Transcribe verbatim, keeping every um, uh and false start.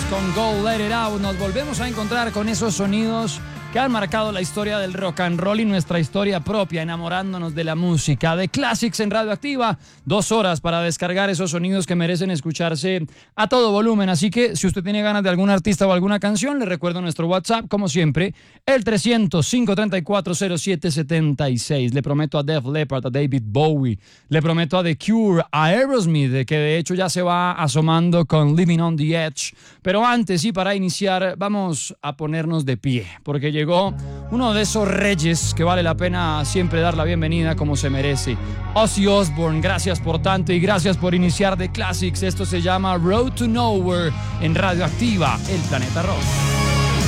con Go Let It Out. Nos volvemos a encontrar con esos sonidos que han marcado la historia del rock and roll y nuestra historia propia, enamorándonos de la música. De Classics en Radioactiva, dos horas para descargar esos sonidos que merecen escucharse a todo volumen. Así que si usted tiene ganas de algún artista o alguna canción, le recuerdo nuestro WhatsApp, como siempre, el trescientos, cinco treinta y cuatro, cero siete setenta y seis. Le prometo a Def Leppard, a David Bowie, le prometo a The Cure, a Aerosmith, que de hecho ya se va asomando con Living on the Edge. Pero antes y para iniciar, vamos a ponernos de pie, porque llegó Llegó uno de esos reyes que vale la pena siempre dar la bienvenida como se merece. Ozzy Osbourne, gracias por tanto y gracias por iniciar The Classics. Esto se llama Road to Nowhere en Radioactiva, el planeta rock.